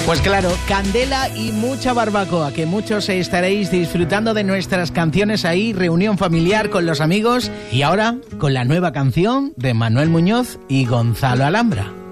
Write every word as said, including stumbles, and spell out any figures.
Pues claro, candela y mucha barbacoa, que muchos estaréis disfrutando de nuestras canciones ahí, reunión familiar con los amigos, y ahora con la nueva canción de Manuel Muñoz y Gonzalo Alhambra.